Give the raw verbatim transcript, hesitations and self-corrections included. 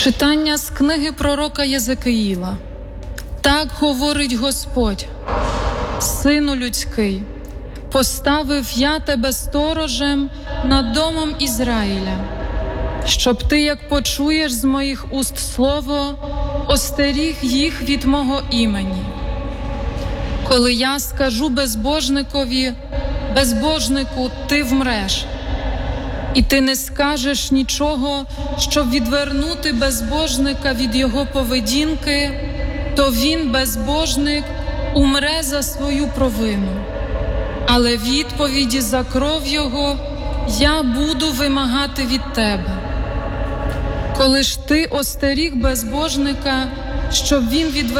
Читання з книги пророка Єзекиїла. Так говорить Господь: «Сину людський, поставив я тебе сторожем над домом Ізраїля, щоб ти, як почуєш з моїх уст слово, остеріг їх від мого імені. Коли я скажу безбожникові: безбожнику, ти вмреш, і ти не скажеш нічого, щоб відвернути безбожника від його поведінки, то він, безбожник, умре за свою провину. Але відповіді за кров його я буду вимагати від тебе. Коли ж ти остеріг безбожника, щоб він відвернув